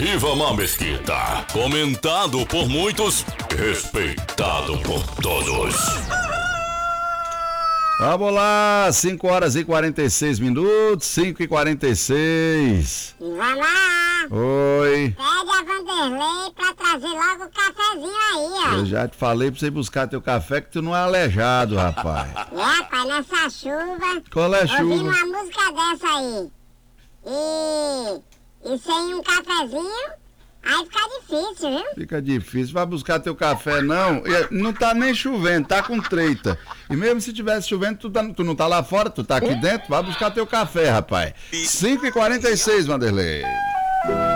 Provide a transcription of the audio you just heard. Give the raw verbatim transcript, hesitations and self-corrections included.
Rivamar Mesquita. Comentado por muitos, respeitado por todos. Vamos lá, cinco horas e quarenta e seis minutos, cinco e quarenta e seis. Vai lá. Oi. Pede a Vanderlei pra trazer logo o cafezinho aí, ó. Eu já te falei pra você buscar teu café que tu não é aleijado, rapaz. É, rapaz, nessa chuva. Qual é a Ouvindo chuva? uma música dessa aí. E, e sem um cafezinho, aí fica difícil, viu? Fica difícil, vai buscar teu café não, E não tá nem chovendo, tá com treita. E mesmo se tivesse chovendo, tu, tá, tu não tá lá fora, tu tá aqui dentro, vai buscar teu café, rapaz. cinco e quarenta e seis, Vanderlei.